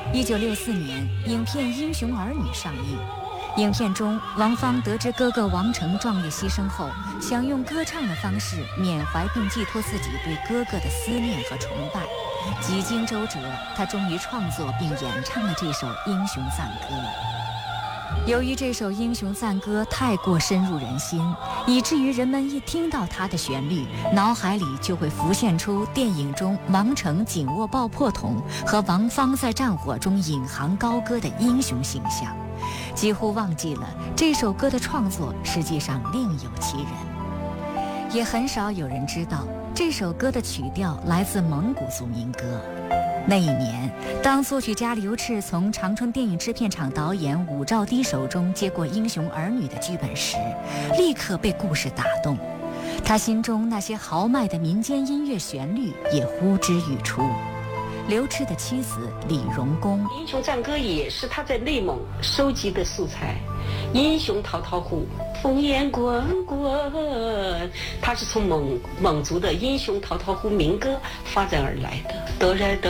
1964年，影片《英雄儿女》上映。影片中，王芳得知哥哥王成壮烈牺牲后，想用歌唱的方式缅怀并寄托自己对哥哥的思念和崇拜。几经周折，他终于创作并演唱了这首《英雄赞歌》。由于这首《英雄赞歌》太过深入人心，以至于人们一听到它的旋律，脑海里就会浮现出电影中王成紧握爆破筒和王芳在战火中引吭高歌的英雄形象，几乎忘记了这首歌的创作实际上另有其人。也很少有人知道，这首歌的曲调来自蒙古族民歌。那一年，当作曲家刘炽从长春电影制片厂导演武兆低手中接过《英雄儿女》的剧本时，立刻被故事打动，他心中那些豪迈的民间音乐旋律也呼之欲出。刘炽的妻子李荣公， 《英雄赞歌》也是他在内蒙收集的素材。英雄滔滔乎，烽烟滚滚，它是从蒙族的英雄滔滔乎民歌发展而来的。哆来哆